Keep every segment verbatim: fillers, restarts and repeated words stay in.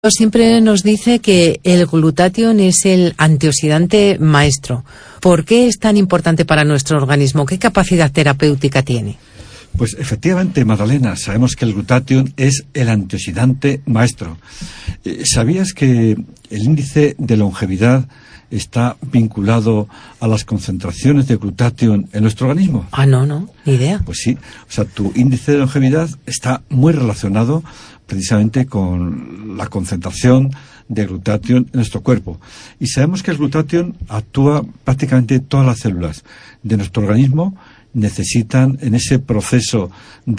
Siempre nos dice que el glutatión es el antioxidante maestro. ¿Por qué es tan importante para nuestro organismo? ¿Qué capacidad terapéutica tiene? Pues efectivamente, Magdalena, sabemos que el glutatión es el antioxidante maestro. Eh, ¿Sabías que el índice de longevidad está vinculado a las concentraciones de glutatión en nuestro organismo? Ah, no, no, ni idea. Pues sí, o sea, tu índice de longevidad está muy relacionado precisamente con la concentración de glutatión en nuestro cuerpo. Y sabemos que el glutatión actúa prácticamente todas las células de nuestro organismo necesitan en ese proceso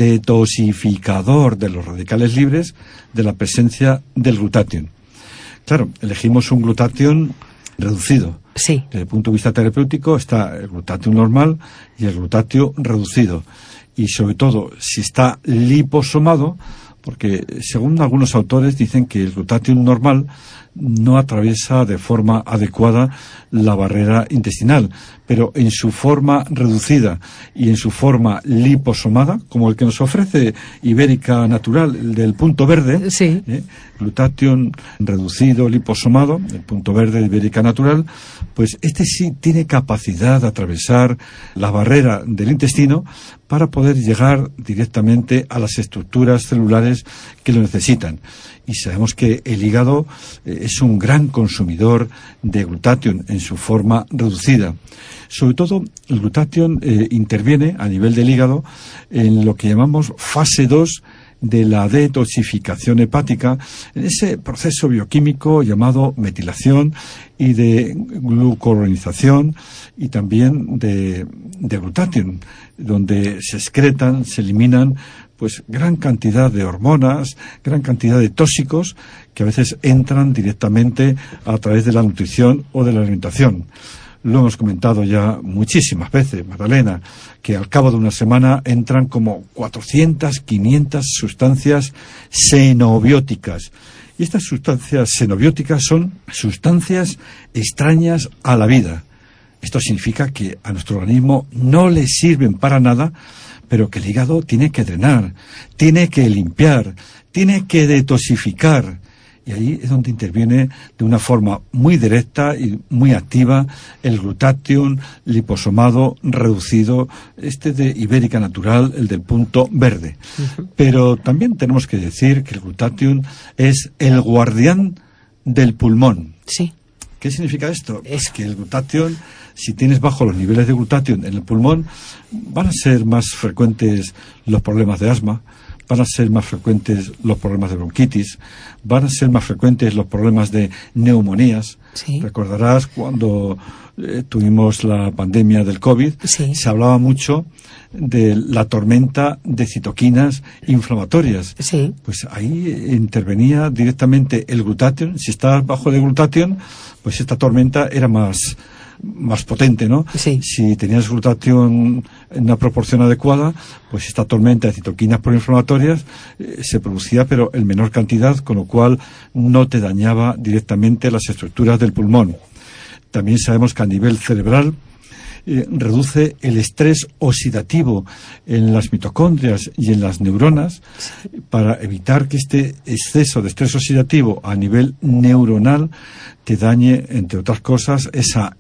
detoxificador de los radicales libres de la presencia del glutatión. Claro, elegimos un glutatión reducido. Sí. Desde el punto de vista terapéutico está el glutatión normal y el glutatión reducido. Y sobre todo, si está liposomado, porque según algunos autores dicen que el glutatión normal no atraviesa de forma adecuada la barrera intestinal, pero en su forma reducida y en su forma liposomada, como el que nos ofrece Ibérica Natural, el del punto verde, sí. ¿eh? glutatión reducido, liposomado, el punto verde de Ibérica Natural, pues este sí tiene capacidad de atravesar la barrera del intestino para poder llegar directamente a las estructuras celulares que lo necesitan. Y sabemos que el hígado eh, es un gran consumidor de glutatión en su forma reducida. Sobre todo, el glutatión eh, interviene a nivel del hígado en lo que llamamos fase dos de la detoxificación hepática, en ese proceso bioquímico llamado metilación y de glucuronización y también de, de glutatión, donde se excretan, se eliminan pues gran cantidad de hormonas, gran cantidad de tóxicos que a veces entran directamente a través de la nutrición o de la alimentación. Lo hemos comentado ya muchísimas veces, Magdalena, que al cabo de una semana entran como cuatrocientas, quinientas sustancias xenobióticas. Y estas sustancias xenobióticas son sustancias extrañas a la vida. Esto significa que a nuestro organismo no le sirven para nada, pero que el hígado tiene que drenar, tiene que limpiar, tiene que detoxificar. Y ahí es donde interviene de una forma muy directa y muy activa el glutatión liposomado reducido, este de Ibérica Natural, el del punto verde. Uh-huh. Pero también tenemos que decir que el glutatión es el guardián del pulmón. Sí. ¿Qué significa esto? Es que el glutatión, si tienes bajo los niveles de glutatión en el pulmón, van a ser más frecuentes los problemas de asma, van a ser más frecuentes los problemas de bronquitis, van a ser más frecuentes los problemas de neumonías. Sí. Recordarás cuando eh, tuvimos la pandemia del COVID, sí. se hablaba mucho de la tormenta de citoquinas inflamatorias. Sí. Pues ahí intervenía directamente el glutatión. Si estabas bajo de glutatión, pues esta tormenta era más... más potente, ¿no? Sí. Si tenías glutatión en una proporción adecuada, pues esta tormenta de citoquinas proinflamatorias eh, se producía, pero en menor cantidad, con lo cual no te dañaba directamente las estructuras del pulmón. También sabemos que a nivel cerebral eh, reduce el estrés oxidativo en las mitocondrias y en las neuronas, sí. para evitar que este exceso de estrés oxidativo a nivel neuronal te dañe, entre otras cosas, esa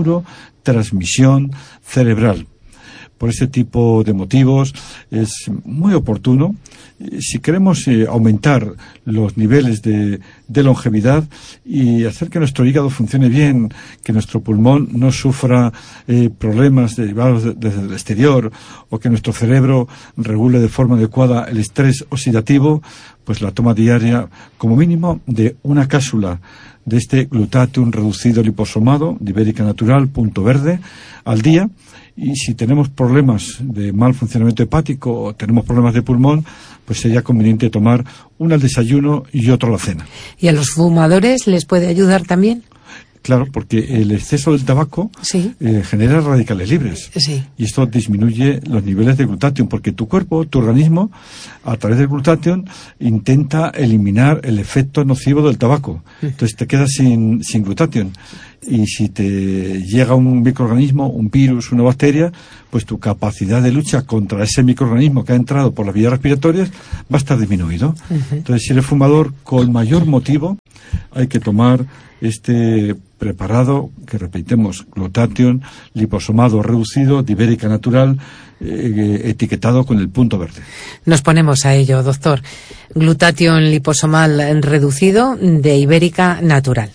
neurotransmisión cerebral. Por este tipo de motivos es muy oportuno, si queremos eh, aumentar los niveles de, de longevidad y hacer que nuestro hígado funcione bien, que nuestro pulmón no sufra eh, problemas derivados de, desde el exterior, o que nuestro cerebro regule de forma adecuada el estrés oxidativo, pues la toma diaria, como mínimo, de una cápsula de este glutatión reducido liposomado de Ibérica Natural, punto verde, al día. Y si tenemos problemas de mal funcionamiento hepático o tenemos problemas de pulmón, pues sería conveniente tomar uno al desayuno y otro a la cena. ¿Y a los fumadores les puede ayudar también? Claro, porque el exceso del tabaco sí. eh, genera radicales libres. Sí. Y esto disminuye los niveles de glutatión, porque tu cuerpo, tu organismo, a través del glutatión, intenta eliminar el efecto nocivo del tabaco. Entonces te quedas sin, sin glutatión. Y si te llega un microorganismo, un virus, una bacteria, pues tu capacidad de lucha contra ese microorganismo que ha entrado por las vías respiratorias va a estar disminuido. Uh-huh. Entonces, si eres fumador, con mayor motivo hay que tomar este preparado, que repetimos, glutatión, liposomado reducido, de Ibérica Natural, eh, etiquetado con el punto verde. Nos ponemos a ello, doctor. Glutatión liposomal reducido de Ibérica Natural.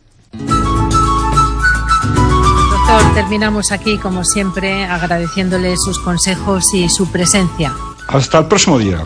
Doctor, terminamos aquí, como siempre, agradeciéndole sus consejos y su presencia. Hasta el próximo día.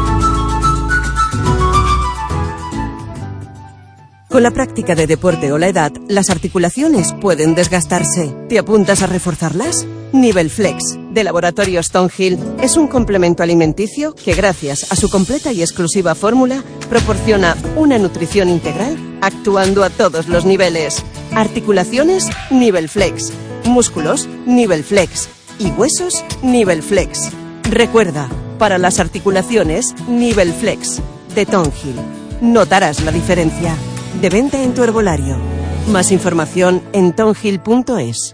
Con la práctica de deporte o la edad, las articulaciones pueden desgastarse. ¿Te apuntas a reforzarlas? Nivelflex, de Laboratorios Stonehill, es un complemento alimenticio que, gracias a su completa y exclusiva fórmula, proporciona una nutrición integral, actuando a todos los niveles. Articulaciones, Nivelflex. Músculos, Nivelflex. Y huesos, Nivelflex. Recuerda, para las articulaciones, Nivelflex, de Stonehill. Notarás la diferencia. De venta en tu herbolario. Más información en stonehill punto es.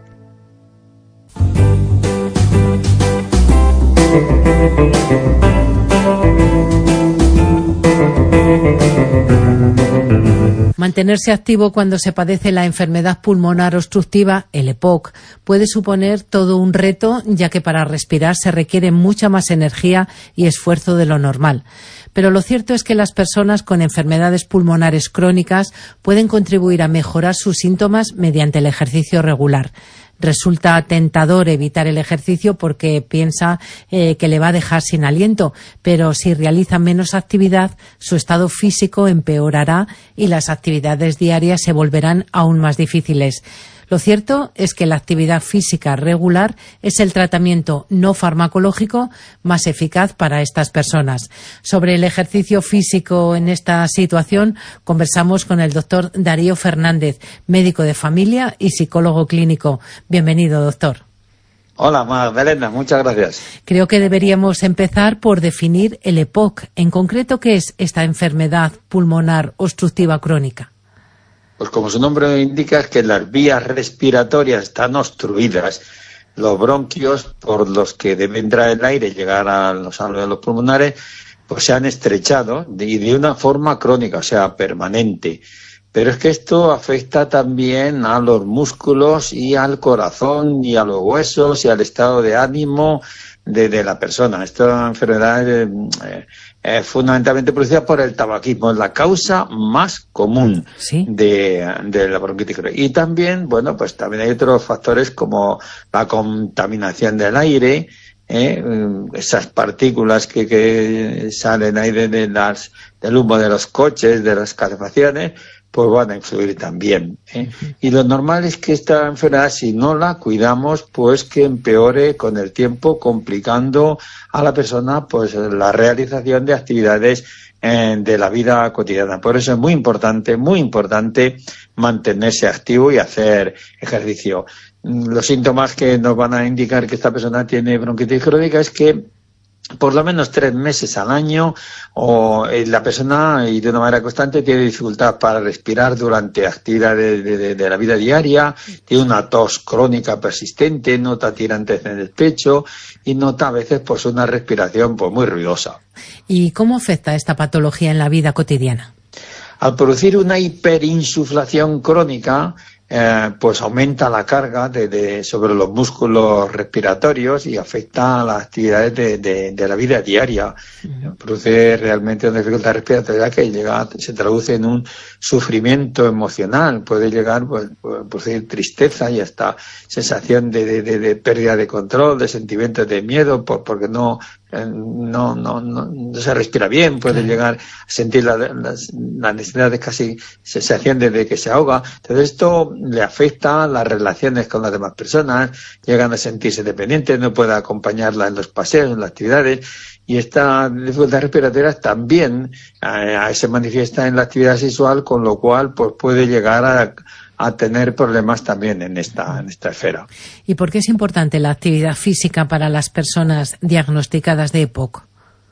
Mantenerse activo cuando se padece la enfermedad pulmonar obstructiva, el E P O C, puede suponer todo un reto, ya que para respirar se requiere mucha más energía y esfuerzo de lo normal. Pero lo cierto es que las personas con enfermedades pulmonares crónicas pueden contribuir a mejorar sus síntomas mediante el ejercicio regular. Resulta tentador evitar el ejercicio porque piensa eh, que le va a dejar sin aliento, pero si realiza menos actividad, su estado físico empeorará y las actividades diarias se volverán aún más difíciles. Lo cierto es que la actividad física regular es el tratamiento no farmacológico más eficaz para estas personas. Sobre el ejercicio físico en esta situación conversamos con el doctor Darío Fernández, médico de familia y psicólogo clínico. Bienvenido, doctor. Hola, Magdalena, muchas gracias. Creo que deberíamos empezar por definir el E P O C. En concreto, ¿qué es esta enfermedad pulmonar obstructiva crónica? Pues como su nombre indica, es que las vías respiratorias están obstruidas. Los bronquios, por los que debe entrar el aire y llegar a los alveolos pulmonares, pues se han estrechado y de una forma crónica, o sea, permanente. Pero es que esto afecta también a los músculos y al corazón y a los huesos y al estado de ánimo de, de la persona. Esta enfermedad es eh, eh, fundamentalmente producida por el tabaquismo, es la causa más común ¿Sí? de, de la bronquitis crónica. Y también, bueno, pues también hay otros factores como la contaminación del aire, ¿eh? esas partículas que, que salen ahí de, de las, del humo de los coches, de las calefacciones, pues van a influir también, ¿eh? Y lo normal es que esta enfermedad, si no la cuidamos, pues que empeore con el tiempo, complicando a la persona pues la realización de actividades eh, de la vida cotidiana. Por eso es muy importante, muy importante mantenerse activo y hacer ejercicio. Los síntomas que nos van a indicar que esta persona tiene bronquitis crónica es que por lo menos tres meses al año o eh, la persona, y de una manera constante, tiene dificultad para respirar durante actividades de, de, de la vida diaria, tiene una tos crónica persistente, nota tirantes en el pecho y nota a veces pues una respiración pues muy ruidosa. ¿Y cómo afecta esta patología en la vida cotidiana? Al producir una hiperinsuflación crónica, Eh, pues aumenta la carga de, de, sobre los músculos respiratorios y afecta a las actividades de, de, de la vida diaria. Uh-huh. Produce realmente una dificultad respiratoria que llega, se traduce en un sufrimiento emocional. Puede llegar pues, a producir tristeza y hasta sensación de, de, de, de pérdida de control, de sentimientos de miedo, por, porque no No, no, no, no se respira bien, puede claro. llegar a sentir la, la, la necesidad de casi sensación de, de que se ahoga. Entonces esto le afecta a las relaciones con las demás personas, llegan a sentirse dependientes, no puede acompañarla en los paseos, en las actividades, y esta dificultad respiratoria también eh, se manifiesta en la actividad sexual, con lo cual pues puede llegar a a tener problemas también en esta, en esta esfera. ¿Y por qué es importante la actividad física para las personas diagnosticadas de E P O C?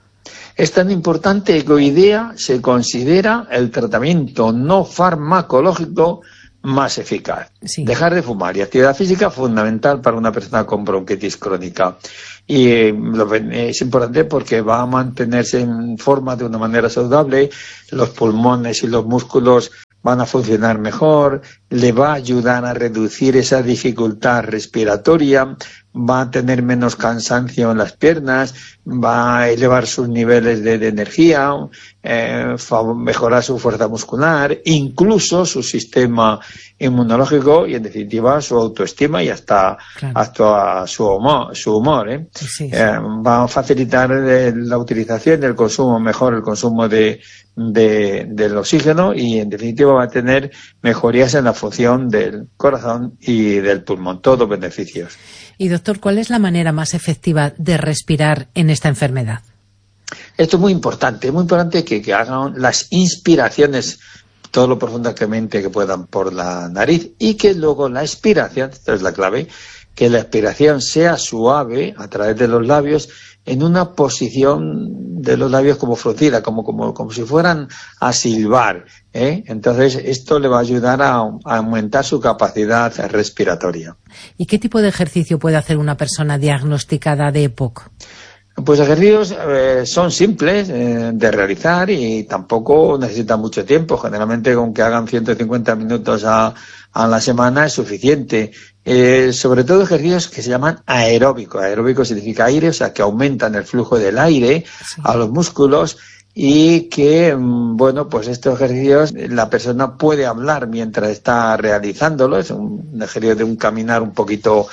Es tan importante que hoy día se considera el tratamiento no farmacológico más eficaz. Sí. Dejar de fumar y actividad física fundamental para una persona con bronquitis crónica. Y eh, lo, es importante porque va a mantenerse en forma de una manera saludable, los pulmones y los músculos van a funcionar mejor, le va a ayudar a reducir esa dificultad respiratoria, va a tener menos cansancio en las piernas, va a elevar sus niveles de, de energía, eh, mejorar su fuerza muscular, incluso su sistema inmunológico y, en definitiva, su autoestima y hasta, claro. hasta su humor. Su humor ¿eh? Sí, sí. Eh, va a facilitar eh, la utilización y el consumo, mejor el consumo de, de, del oxígeno y, en definitiva, va a tener mejorías en la función del corazón y del pulmón. Todos beneficios. Y, doctor, ¿cuál es la manera más efectiva de respirar en esta enfermedad? Esto es muy importante, es muy importante que, que hagan las inspiraciones todo lo profundamente que puedan por la nariz y que luego la expiración, esta es la clave, que la expiración sea suave a través de los labios en una posición de los labios como fruncida, como, como, como si fueran a silbar, ¿eh? Entonces esto le va a ayudar a, a aumentar su capacidad respiratoria. ¿Y qué tipo de ejercicio puede hacer una persona diagnosticada de E P O C? Pues ejercicios eh, son simples eh, de realizar y tampoco necesitan mucho tiempo. Generalmente con que hagan ciento cincuenta minutos a, a la semana es suficiente. Eh, sobre todo ejercicios que se llaman aeróbicos. Aeróbico significa aire, o sea que aumentan el flujo del aire sí. a los músculos y que, bueno, pues estos ejercicios la persona puede hablar mientras está realizándolo. Es un ejercicio de un caminar un poquito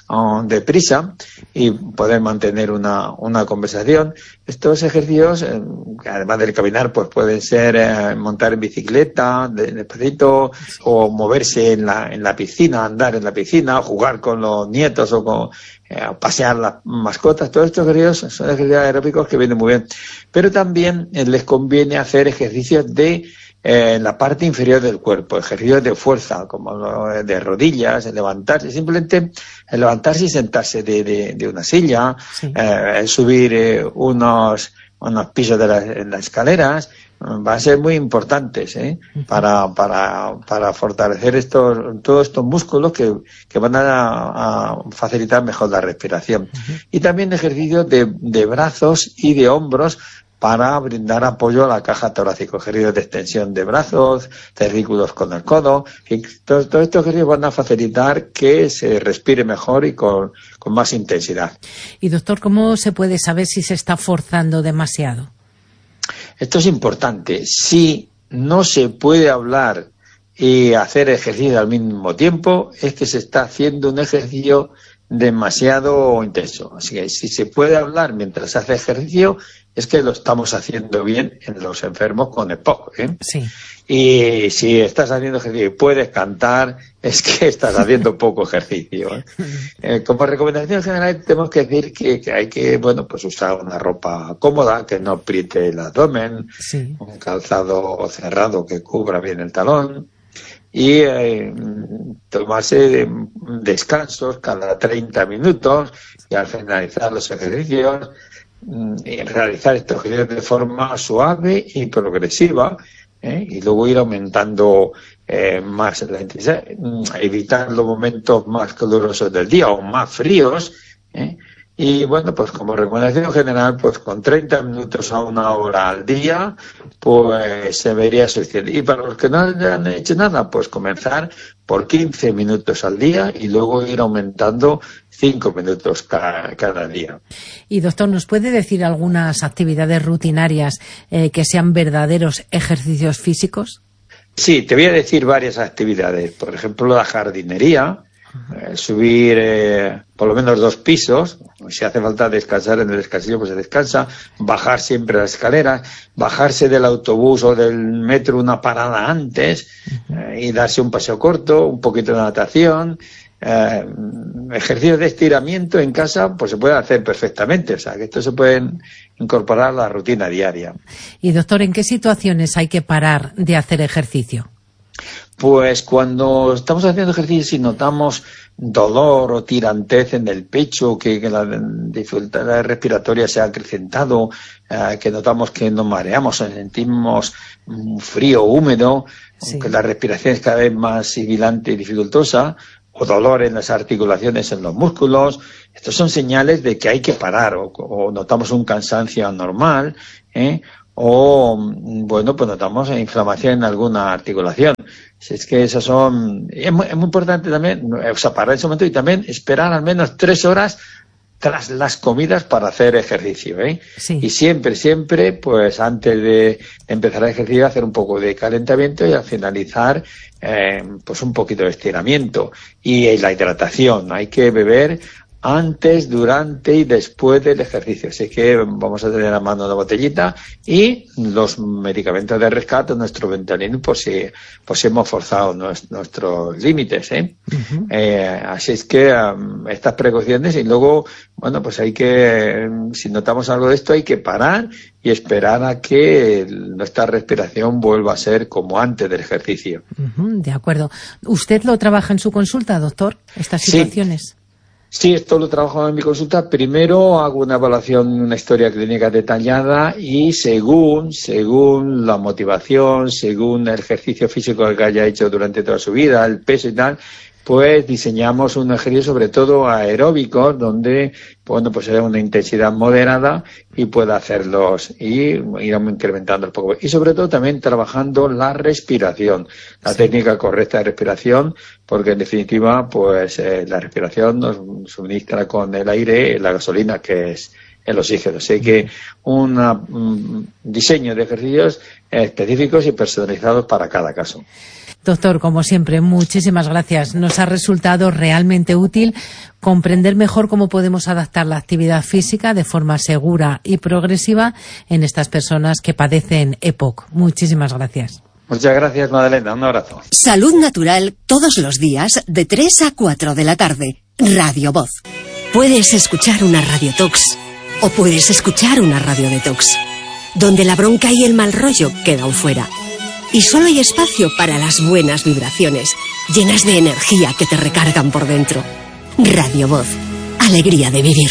deprisa y poder mantener una, una conversación. Estos ejercicios, eh, además del caminar, pues pueden ser eh, montar en bicicleta, de, despacito, o moverse en la, en la piscina, andar en la piscina, o jugar con los nietos o con, eh, pasear las mascotas. Todos estos ejercicios son ejercicios aeróbicos que vienen muy bien. Pero también eh, les conviene hacer ejercicios de en la parte inferior del cuerpo, ejercicios de fuerza, como de rodillas, levantarse, simplemente el levantarse y sentarse de, de, de una silla, sí. eh, subir eh, unos, unos pisos de la, en las escaleras, van a ser muy importantes ¿eh? uh-huh. para, para, para fortalecer estos, todos estos músculos que, que van a, a facilitar mejor la respiración. Uh-huh. Y también ejercicios de, de brazos y de hombros, para brindar apoyo a la caja torácica, ejercicios de extensión de brazos, cervículos con el codo, y todos todo estos ejercicios van a facilitar que se respire mejor y con, con más intensidad. Y, doctor, ¿cómo se puede saber si se está forzando demasiado? Esto es importante. Si no se puede hablar y hacer ejercicio al mismo tiempo, es que se está haciendo un ejercicio demasiado intenso. Así que si se puede hablar mientras se hace ejercicio, es que lo estamos haciendo bien en los enfermos con E P O C, ¿eh? Sí. Y si estás haciendo ejercicio y puedes cantar, es que estás haciendo poco ejercicio, ¿eh? Eh, como recomendación general tenemos que decir que, que hay que, bueno, pues usar una ropa cómoda, que no apriete el abdomen, sí. un calzado cerrado que cubra bien el talón, y eh, tomarse descansos cada treinta minutos y al finalizar los ejercicios y realizar estos ejercicios de forma suave y progresiva ¿eh? y luego ir aumentando eh, más la intensidad, evitar los momentos más calurosos del día o más fríos ¿eh? y bueno, pues como recomendación general, pues con treinta minutos a una hora al día, pues se vería suficiente. Y para los que no han hecho nada, pues comenzar por quince minutos al día y luego ir aumentando cinco minutos cada, cada día. Y, doctor, ¿nos puede decir algunas actividades rutinarias eh, que sean verdaderos ejercicios físicos? Sí, te voy a decir varias actividades. Por ejemplo, la jardinería. Eh, subir eh, por lo menos dos pisos, si hace falta descansar en el descansillo pues se descansa, bajar siempre las escaleras, bajarse del autobús o del metro una parada antes eh, y darse un paseo corto, un poquito de natación, eh, ejercicios de estiramiento en casa pues se puede hacer perfectamente, o sea que esto se puede incorporar a la rutina diaria. Y, doctor, ¿en qué situaciones hay que parar de hacer ejercicio? Pues cuando estamos haciendo ejercicio y notamos dolor o tirantez en el pecho, que, que la dificultad respiratoria se ha acrecentado, eh, que notamos que nos mareamos, sentimos un frío húmedo, sí. que la respiración es cada vez más sibilante y dificultosa, o dolor en las articulaciones, en los músculos, estos son señales de que hay que parar, o, o notamos un cansancio anormal, ¿eh? o, bueno, pues notamos inflamación en alguna articulación. Si es que esos son... Es muy, es muy importante también, o sea, parar en ese momento y también esperar al menos tres horas tras las comidas para hacer ejercicio, ¿eh? Sí. Y siempre, siempre, pues antes de empezar el ejercicio, hacer un poco de calentamiento y al finalizar, eh, pues un poquito de estiramiento. Y la hidratación, hay que beber antes, durante y después del ejercicio. Así que vamos a tener a mano la botellita y los medicamentos de rescate, nuestro Ventolin, por si, por si hemos forzado nos, nuestros límites, ¿eh? Uh-huh. eh, así es que um, estas precauciones, y luego, bueno, pues hay que, si notamos algo de esto, hay que parar y esperar a que nuestra respiración vuelva a ser como antes del ejercicio. Uh-huh, de acuerdo. ¿Usted lo trabaja en su consulta, doctor, estas situaciones? Sí. Sí, esto lo trabajo en mi consulta. Primero hago una evaluación, una historia clínica detallada y según, según la motivación, según el ejercicio físico que haya hecho durante toda su vida, el peso y tal, pues diseñamos un ejercicio sobre todo aeróbico, donde, bueno, pues sea una intensidad moderada y pueda hacerlos y ir incrementando un poco. Y sobre todo también trabajando la respiración, la sí. técnica correcta de respiración, porque en definitiva, pues eh, la respiración nos suministra con el aire la gasolina, que es el oxígeno. Así que una, un diseño de ejercicios específicos y personalizados para cada caso. Doctor, como siempre, muchísimas gracias. Nos ha resultado realmente útil comprender mejor cómo podemos adaptar la actividad física de forma segura y progresiva en estas personas que padecen E P O C. Muchísimas gracias. Muchas gracias, Madalena. Un abrazo. Salud Natural, todos los días, de tres a cuatro de la tarde. Radio Voz. Puedes escuchar una radiotox o puedes escuchar una radio detox, donde la bronca y el mal rollo quedan fuera. Y solo hay espacio para las buenas vibraciones, llenas de energía que te recargan por dentro. Radio Voz. Alegría de vivir.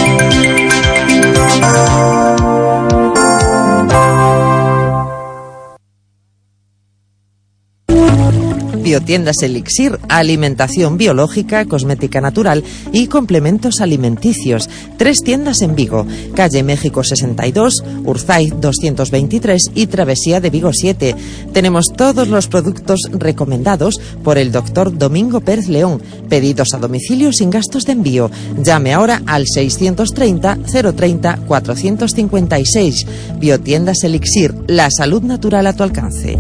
Biotiendas Elixir, alimentación biológica, cosmética natural y complementos alimenticios. Tres tiendas en Vigo, calle México sesenta y dos, Urzaiz doscientos veintitrés y Travesía de Vigo siete. Tenemos todos los productos recomendados por el doctor Domingo Pérez León. Pedidos a domicilio sin gastos de envío. Llame ahora al seiscientos treinta, cero treinta, cuatrocientos cincuenta y seis. Biotiendas Elixir, la salud natural a tu alcance.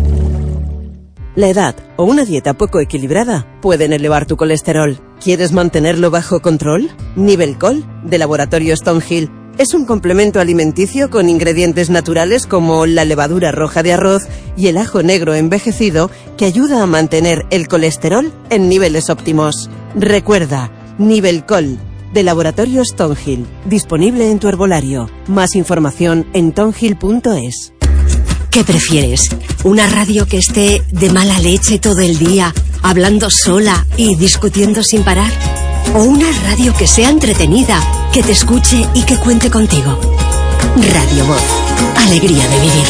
La edad o una dieta poco equilibrada pueden elevar tu colesterol. ¿Quieres mantenerlo bajo control? Nivelcol, de Laboratorio Stonehill, es un complemento alimenticio con ingredientes naturales como la levadura roja de arroz y el ajo negro envejecido que ayuda a mantener el colesterol en niveles óptimos. Recuerda, Nivelcol, de Laboratorio Stonehill, disponible en tu herbolario. Más información en tonhill punto es. ¿Qué prefieres? ¿Una radio que esté de mala leche todo el día, hablando sola y discutiendo sin parar? ¿O una radio que sea entretenida, que te escuche y que cuente contigo? Radio Voz. Alegría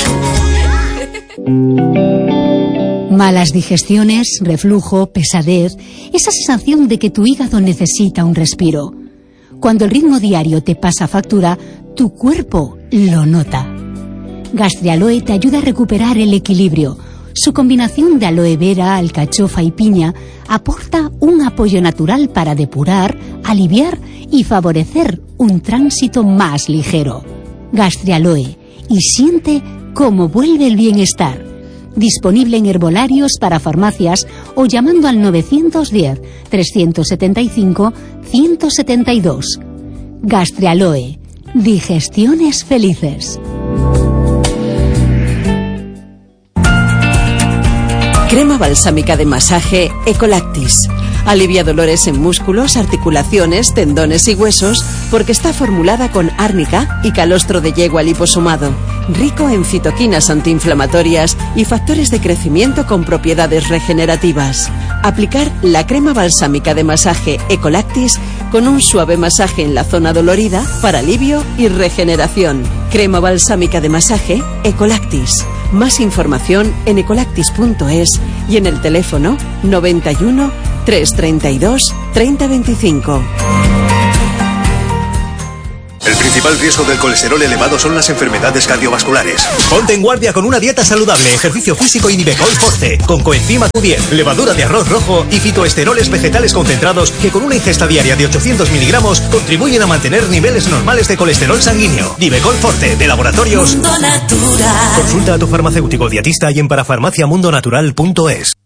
de vivir. Malas digestiones, reflujo, pesadez, esa sensación de que tu hígado necesita un respiro. Cuando el ritmo diario te pasa factura, tu cuerpo lo nota. Gastrialoe te ayuda a recuperar el equilibrio. Su combinación de aloe vera, alcachofa y piña aporta un apoyo natural para depurar, aliviar y favorecer un tránsito más ligero. Gastrialoe, y siente cómo vuelve el bienestar. Disponible en herbolarios para farmacias o llamando al novecientos diez, trescientos setenta y cinco, ciento setenta y dos. Gastrialoe, digestiones felices. Crema balsámica de masaje Ecolactis. Alivia dolores en músculos, articulaciones, tendones y huesos porque está formulada con árnica y calostro de yegua liposomado. rico en citoquinas antiinflamatorias y factores de crecimiento con propiedades regenerativas. Aplicar la crema balsámica de masaje Ecolactis con un suave masaje en la zona dolorida para alivio y regeneración. Crema balsámica de masaje Ecolactis. Más información en ecolactis punto es y en el teléfono noventa y uno, trescientos treinta y dos, treinta veinticinco. El principal riesgo del colesterol elevado son las enfermedades cardiovasculares. Ponte en guardia con una dieta saludable, ejercicio físico y Nivecol Forte, con coenzima Q diez, levadura de arroz rojo y fitoesteroles vegetales concentrados que con una ingesta diaria de ochocientos miligramos contribuyen a mantener niveles normales de colesterol sanguíneo. Nivecol Forte, de Laboratorios Mundo Natural. Consulta a tu farmacéutico dietista y en parafarmaciamundonatural punto es.